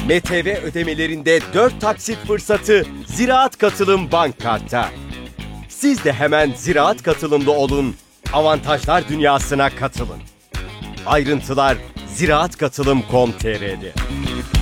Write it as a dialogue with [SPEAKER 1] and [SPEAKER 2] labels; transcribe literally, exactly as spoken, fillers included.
[SPEAKER 1] M T V ödemelerinde dört taksit fırsatı Ziraat Katılım Bank Kart'ta. Siz de hemen Ziraat Katılımlı olun, avantajlar dünyasına katılın. Ayrıntılar ziraat katılım nokta com nokta tr'de.